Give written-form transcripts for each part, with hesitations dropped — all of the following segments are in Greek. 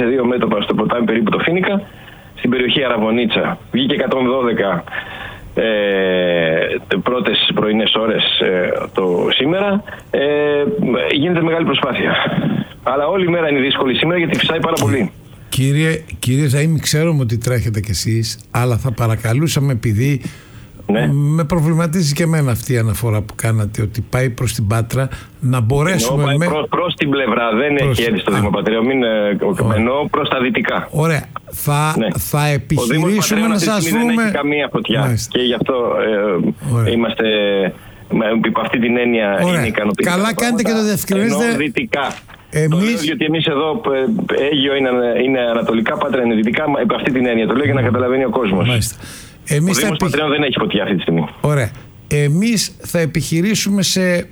σε 2 μέτωπα στο ποτάμι περίπου το Φοίνικα, στην περιοχή Αραβωνίτσα. Βγήκε 112 πρώτες πρωινές ώρες το σήμερα. Γίνεται μεγάλη προσπάθεια. Αλλά όλη η μέρα είναι δύσκολη σήμερα γιατί φυσάει πάρα πολύ. Κύριε Ζαΐμη, ξέρουμε ότι τρέχετε κι εσείς, αλλά θα παρακαλούσαμε, επειδή με προβληματίζει και εμένα αυτή η αναφορά που κάνατε, ότι πάει προς την Πάτρα, να μπορέσουμε... Προς την πλευρά, δεν έχει έρθει στο Δήμο Πατρέων, εννοώ προς τα δυτικά. Ωραία. Θα επιχειρήσουμε να σας βρούμε... Δεν έχει καμία φωτιά και γι' αυτό είμαστε... Υπό αυτή την έννοια είναι ικανοποιητικά. Καλά κάνετε και το διευκρινίζετε. Ενώ δυτικά. Γιατί εμείς εδώ, Αίγιο είναι ανατολικά, Πάτρα είναι δυτικά, υπό αυτή την έννοια. Το λέω για να καταλαβαίνει ο κόσμος. Ο Δήμος Πατρέων δεν έχει φωτιά αυτή τη στιγμή. Ωραία. Εμείς θα επιχειρήσουμε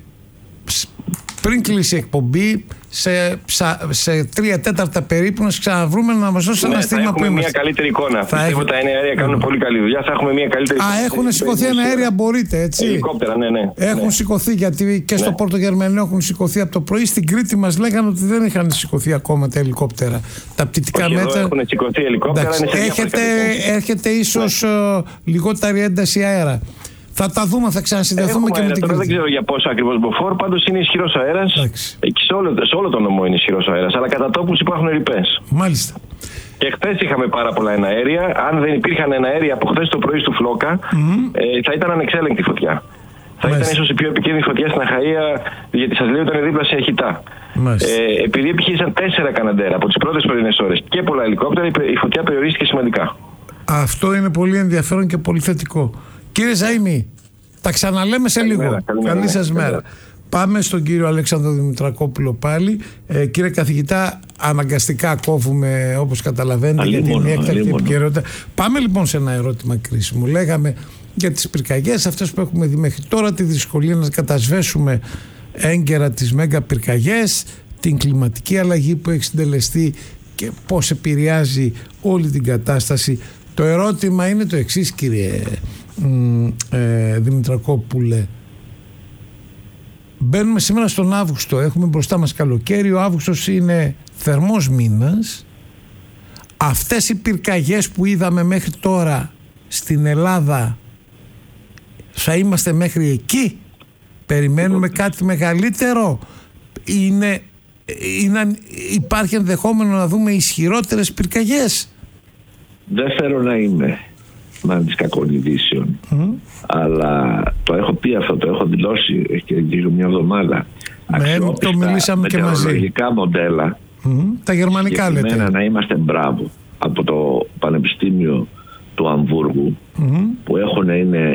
πριν κλείσει η εκπομπή, σε 3/4 περίπου, να σας ξαναβρούμε, να μας δώσει ένα στίγμα που είμαστε. Μια καλύτερη εικόνα. Πιστεύω τα αέρια κάνουν πολύ καλή δουλειά. Θα έχουμε μια καλύτερη εικόνα. Έχουν σηκωθεί αέρια, μπορείτε, έτσι. Ελικόπτερα, ναι. Έχουν σηκωθεί, γιατί και στο Πόρτο Γερμανό έχουν σηκωθεί από το πρωί. Στην Κρήτη μας λέγανε ότι δεν είχαν σηκωθεί ακόμα τα ελικόπτερα. Τα πτυτικά μέτρα. Έχουν σηκωθεί ελικόπτερα. Έρχεται ίσως λιγότερη ένταση αέρα. Θα τα δούμε, θα ξανασυνδεθούμε και με την Κρήτη. Δεν ξέρω για πόσο ακριβώς μποφόρ, πάντως είναι ισχυρός αέρας. Σε όλο το νομό είναι ισχυρός αέρας, αλλά κατά τόπους υπάρχουν ρηπές. Μάλιστα. Και χθες είχαμε πάρα πολλά εναέρια. Αν δεν υπήρχαν εναέρια από χθες το πρωί στο Φλόκα, θα ήταν ανεξέλεγκτη φωτιά. Θα ήταν ίσως η πιο επικίνδυνη φωτιά στην Αχαΐα, γιατί σας λέω ήταν δίπλα σε εχητά. Επειδή επιχείρησαν 4 καναντέρα από τις πρώτες πρωινές ώρες και πολλά ελικόπτερα, η φωτιά περιορίστηκε σημαντικά. Αυτό είναι πολύ ενδιαφέρον και πολύ θετικό. Κύριε Ζαΐμη, τα ξαναλέμε σε λίγο. Καλή σας μέρα. Πάμε στον κύριο Αλέξανδρο Δημητρακόπουλο πάλι. Κύριε καθηγητά, αναγκαστικά κόβουμε, όπως καταλαβαίνετε, γιατί είναι έκτακτη επικαιρότητα. Πάμε λοιπόν σε ένα ερώτημα κρίσιμο. Λέγαμε για τις πυρκαγιές αυτές που έχουμε δει μέχρι τώρα, τη δυσκολία να κατασβέσουμε έγκαιρα τις μέγα πυρκαγιές, την κλιματική αλλαγή που έχει συντελεστεί και πώς επηρεάζει όλη την κατάσταση. Το ερώτημα είναι το εξής, κύριε Δημητρακόπουλε. Μπαίνουμε σήμερα στον Αύγουστο, έχουμε μπροστά μας καλοκαίρι, ο Αύγουστος είναι θερμός μήνας. Αυτές οι πυρκαγιές που είδαμε μέχρι τώρα στην Ελλάδα, θα είμαστε μέχρι εκεί? Περιμένουμε κάτι μεγαλύτερο? Υπάρχει ενδεχόμενο να δούμε ισχυρότερες πυρκαγιές? Δεν θέλω να είμαι μάντης κακών ειδήσεων, αλλά το έχω πει αυτό, το έχω δηλώσει και γύρω μια εβδομάδα. Το μιλήσαμε και μαζί. Μετεωρολογικά μοντέλα, τα γερμανικά λέτε. Να είμαστε μπράβο από το Πανεπιστήμιο του Αμβούργου, που είναι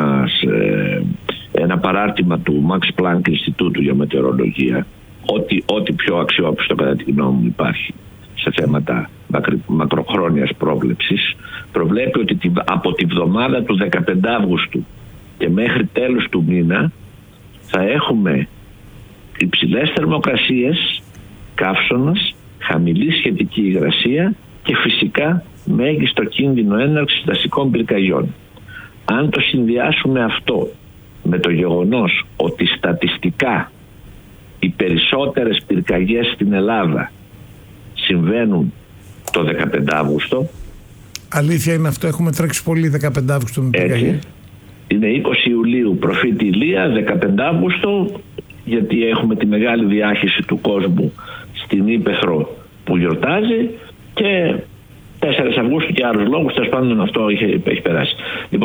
ένα παράρτημα του Max Planck Ινστιτούτου για μετεωρολογία, ό,τι πιο αξιόπιστο κατά τη γνώμη μου υπάρχει σε θέματα μακροχρόνιας πρόβλεψης, προβλέπει ότι από τη βδομάδα του 15 Αύγουστου και μέχρι τέλος του μήνα θα έχουμε υψηλές θερμοκρασίες, καύσωνας, χαμηλή σχετική υγρασία και φυσικά μέγιστο κίνδυνο έναρξης δασικών πυρκαγιών. Αν το συνδυάσουμε αυτό με το γεγονός ότι στατιστικά οι περισσότερες πυρκαγιές στην Ελλάδα συμβαίνουν το 15 Αύγουστο. Αλήθεια είναι αυτό, έχουμε τρέξει πολύ 15 Αύγουστο με πυρκαγιές. Είναι 20 Ιουλίου προφήτη Ηλία, 15 Αύγουστο, γιατί έχουμε τη μεγάλη διάχυση του κόσμου στην Ύπαιθρο που γιορτάζει, και 4 Αυγούστου και άλλους λόγους, τέλος πάντων αυτό έχει περάσει.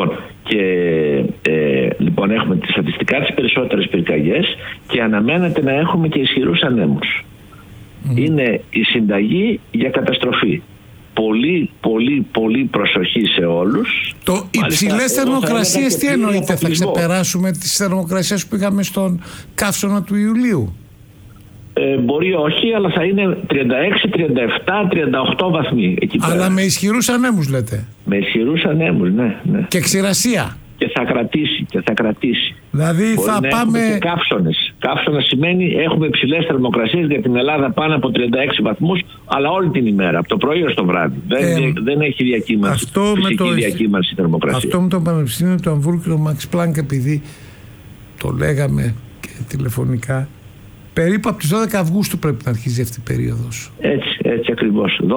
Λοιπόν, έχουμε στατιστικά τις περισσότερες πυρκαγιές και αναμένεται να έχουμε και ισχυρούς ανέμους. Είναι η συνταγή για καταστροφή. Πολύ προσοχή σε όλους. Υψηλές θερμοκρασίες τι εννοείται? Θα ξεπεράσουμε τις θερμοκρασίες που είχαμε στον καύσωνα του Ιουλίου? Μπορεί όχι, αλλά θα είναι 36, 37, 38 βαθμοί εκεί πέρα. Αλλά με ισχυρούς ανέμους λέτε? Με ισχυρούς ανέμους, ναι. Και ξηρασία? Και θα κρατήσει. Δηλαδή μπορεί θα να πάμε... Και καύσωνες. Καύσωνα σημαίνει έχουμε υψηλές θερμοκρασίες για την Ελλάδα πάνω από 36 βαθμούς, αλλά όλη την ημέρα, από το πρωί ως το βράδυ. Δεν έχει διακύμανση. Διακύμανση θερμοκρασίας. Αυτό με το Πανεπιστήμιο του Αμβούργου και το Max Planck, επειδή το λέγαμε και τηλεφωνικά, περίπου από τις 12 Αυγούστου πρέπει να αρχίζει αυτή η περίοδος. Έτσι ακριβώς.